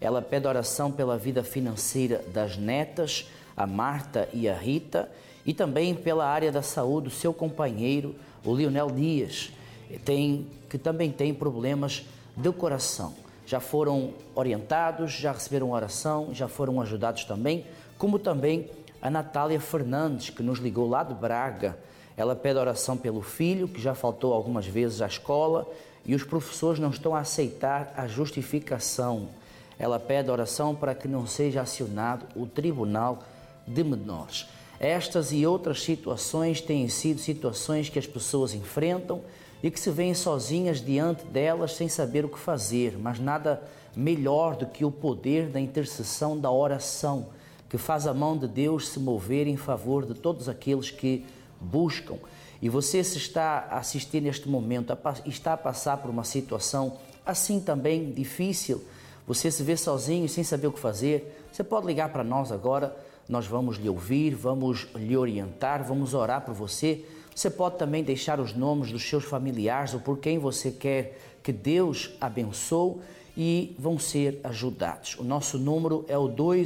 Ela pede oração pela vida financeira das netas, a Marta e a Rita, e também pela área da saúde do seu companheiro, o Leonel Dias, que também tem problemas do coração. Já foram orientados, já receberam oração, já foram ajudados também, como também a Natália Fernandes, que nos ligou lá de Braga. Ela pede oração pelo filho, que já faltou algumas vezes à escola, e os professores não estão a aceitar a justificação. Ela pede oração para que não seja acionado o Tribunal de Menores. Estas e outras situações têm sido situações que as pessoas enfrentam e que se veem sozinhas diante delas sem saber o que fazer, mas nada melhor do que o poder da intercessão da oração, que faz a mão de Deus se mover em favor de todos aqueles que buscam. E você, se está a assistir neste momento, está a passar por uma situação assim também difícil, você se vê sozinho sem saber o que fazer, você pode ligar para nós agora, nós vamos lhe ouvir, vamos lhe orientar, vamos orar por você. Você pode também deixar os nomes dos seus familiares ou por quem você quer que Deus abençoe e vão ser ajudados. O nosso número é o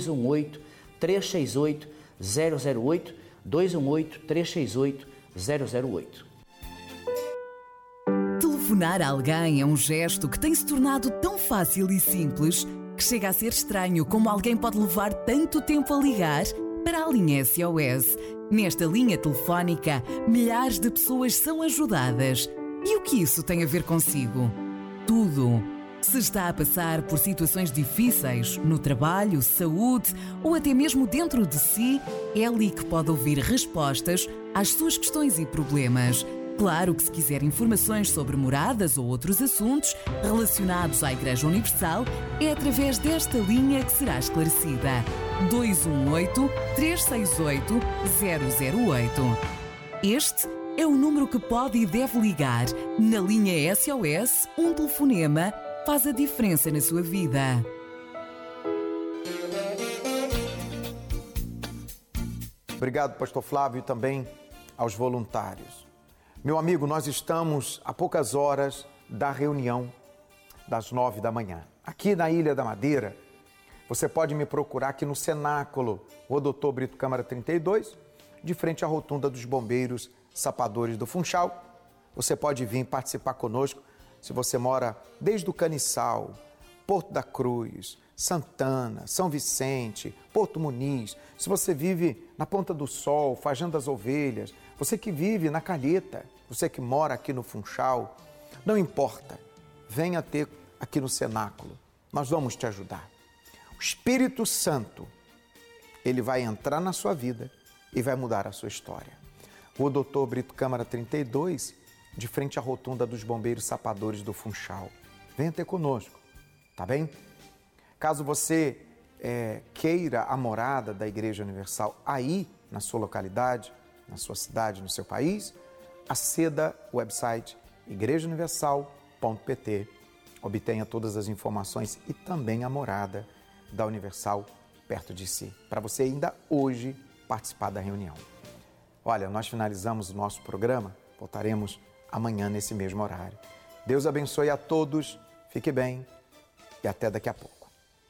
218-368-008, 218-368-008. Telefonar a alguém é um gesto que tem se tornado tão fácil e simples que chega a ser estranho como alguém pode levar tanto tempo a ligar para a linha SOS. Nesta linha telefónica, milhares de pessoas são ajudadas. E o que isso tem a ver consigo? Tudo. Se está a passar por situações difíceis, no trabalho, saúde ou até mesmo dentro de si, é ali que pode ouvir respostas às suas questões e problemas. Claro que se quiser informações sobre moradas ou outros assuntos relacionados à Igreja Universal, é através desta linha que será esclarecida. 218-368-008. Este é o número que pode e deve ligar. Na linha SOS, um telefonema faz a diferença na sua vida. Obrigado, Pastor Flávio, e também aos voluntários. Meu amigo, nós estamos a poucas horas da reunião das 9 da manhã. Aqui na Ilha da Madeira, você pode me procurar aqui no Cenáculo, Rua Doutor Brito Câmara 32, de frente à rotunda dos Bombeiros Sapadores do Funchal. Você pode vir participar conosco se você mora desde o Caniçal, Porto da Cruz, Santana, São Vicente, Porto Muniz. Se você vive na Ponta do Sol, Fazenda das Ovelhas, você que vive na Calheta, você que mora aqui no Funchal, não importa, venha ter aqui no Cenáculo, nós vamos te ajudar. O Espírito Santo, ele vai entrar na sua vida e vai mudar a sua história. Rua Doutor Brito Câmara 32, de frente à rotunda dos Bombeiros Sapadores do Funchal. Venha ter conosco, tá bem? Caso você queira a morada da Igreja Universal aí na sua localidade, na sua cidade, no seu país, aceda ao website igrejauniversal.pt, obtenha todas as informações e também a morada da Universal perto de si, para você ainda hoje participar da reunião. Olha, nós finalizamos o nosso programa, voltaremos amanhã nesse mesmo horário. Deus abençoe a todos, fique bem e até daqui a pouco.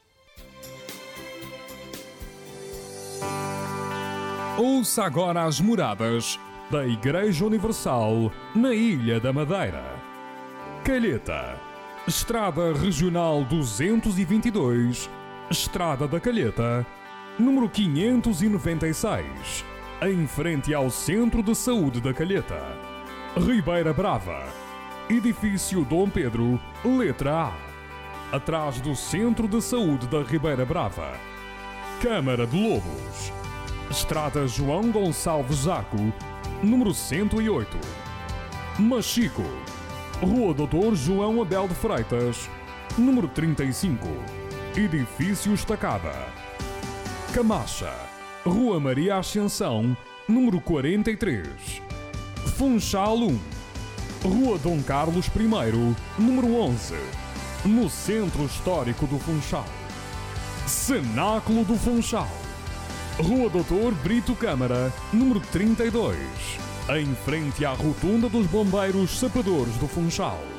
Ouça agora as moradas da Igreja Universal na Ilha da Madeira. Calheta, Estrada Regional 222, Estrada da Calheta, número 596, em frente ao Centro de Saúde da Calheta. Ribeira Brava, Edifício Dom Pedro, letra A, atrás do Centro de Saúde da Ribeira Brava. Câmara de Lobos, Estrada João Gonçalves Zaco, número 108. Machico, Rua Doutor João Abel de Freitas, número 35, Edifício Estacada. Camacha, Rua Maria Ascensão, número 43. Funchal 1, Rua Dom Carlos I, número 11, no Centro Histórico do Funchal. Cenáculo do Funchal, Rua Doutor Brito Câmara, número 32, em frente à rotunda dos Bombeiros Sapadores do Funchal.